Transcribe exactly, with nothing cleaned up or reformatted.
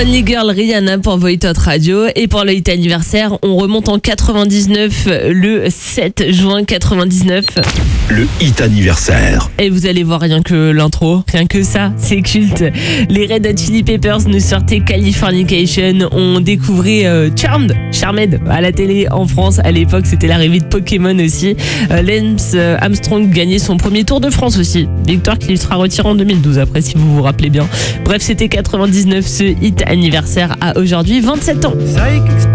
Only Girl, Rihanna pour Voit Hot Radio. Et pour le hit anniversaire, on remonte en quatre-vingt-dix-neuf, le sept juin quatre-vingt-dix-neuf. Le hit anniversaire. Et vous allez voir rien que l'intro, rien que ça, c'est culte. Les Red Hot Chili Peppers nous sortaient Californication. On découvrait euh, Charmed, Charmed à la télé en France. À l'époque, c'était l'arrivée de Pokémon aussi. Euh, Lance euh, Armstrong gagnait son premier Tour de France aussi. Victoire qui lui sera retirée en deux mille douze après, si vous vous rappelez bien. Bref, c'était quatre-vingt-dix-neuf, ce hit anniversaire à aujourd'hui vingt-sept ans.